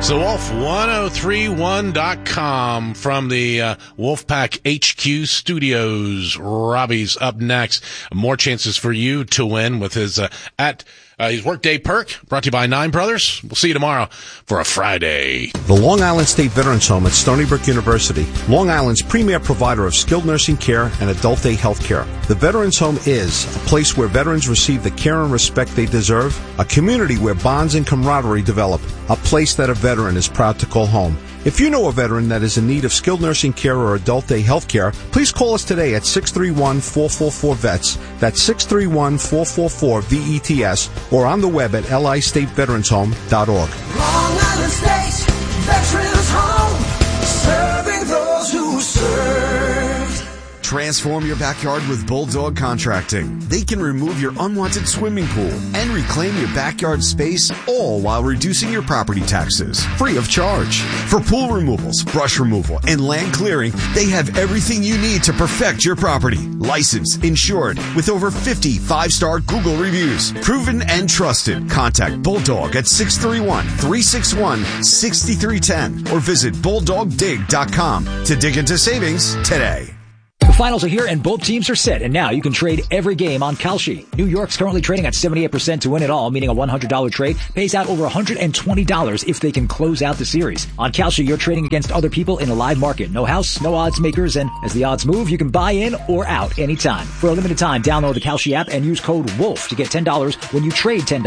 So Wolf1031.com from the Wolfpack HQ studios. Robbie's up next. More chances for you to win with his his Workday Perk, brought to you by Nine Brothers. We'll see you tomorrow for a Friday. The Long Island State Veterans Home at Stony Brook University, Long Island's premier provider of skilled nursing care and adult day health care. The Veterans Home is a place where veterans receive the care and respect they deserve, a community where bonds and camaraderie develop, a place that a veteran is proud to call home. If you know a veteran that is in need of skilled nursing care or adult day health care, please call us today at 631-444-VETS. That's 631-444-VETS, or on the web at listateveteranshome.org. Long Island State Veterans Home, serving those who served. Transform your backyard with Bulldog Contracting. They can remove your unwanted swimming pool and reclaim your backyard space, all while reducing your property taxes, free of charge. For pool removals, brush removal, and land clearing, they have everything you need to perfect your property. Licensed, insured, with over 50 5-star Google reviews. Proven and trusted. Contact Bulldog at 631-361-6310 or visit BulldogDig.com to dig into savings today. The finals are here and both teams are set, and now you can trade every game on Kalshi. New York's currently trading at 78% to win it all, meaning a $100 trade pays out over $120 if they can close out the series. On Kalshi, you're trading against other people in a live market. No house, no odds makers, and as the odds move, you can buy in or out anytime. For a limited time, download the Kalshi app and use code WOLF to get $10 when you trade $10.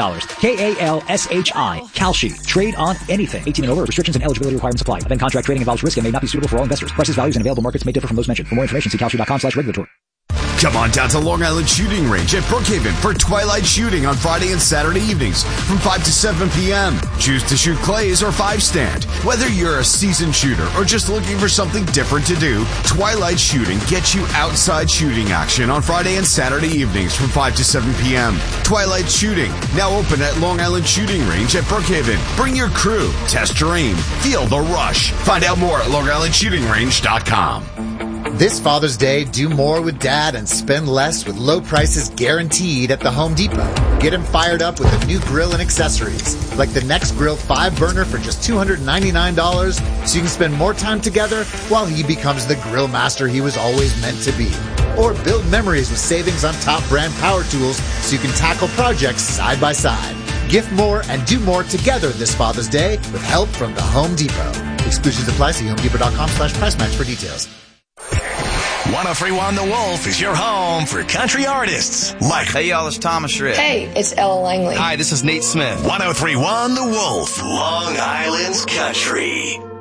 Kalshi. Kalshi. Trade on anything. 18 and over. Restrictions and eligibility requirements apply. Event contract trading involves risk and may not be suitable for all investors. Prices, values, and available markets may differ from those mentioned. For more information, see Kalshi.com/regulatory. Come on down to Long Island Shooting Range at Brookhaven for twilight shooting on Friday and Saturday evenings from 5 to 7 p.m. Choose to shoot clays or 5-stand. Whether you're a seasoned shooter or just looking for something different to do, twilight shooting gets you outside shooting action on Friday and Saturday evenings from 5 to 7 p.m. Twilight shooting, now open at Long Island Shooting Range at Brookhaven. Bring your crew, test your aim, feel the rush. Find out more at LongIslandShootingRange.com. This Father's Day, do more with Dad and spend less with low prices guaranteed at the Home Depot. Get him fired up with a new grill and accessories, like the Next Grill 5-burner for just $299, so you can spend more time together while he becomes the grill master he was always meant to be. Or build memories with savings on top brand power tools so you can tackle projects side by side. Gift more and do more together this Father's Day with help from the Home Depot. Exclusions apply. See HomeDepot.com/price match for details. 1031 The Wolf is your home for country artists like... Hey, y'all, it's Thomas Shred. Hey, it's Ella Langley. Hi, this is Nate Smith. 1031 The Wolf, Long Island's country.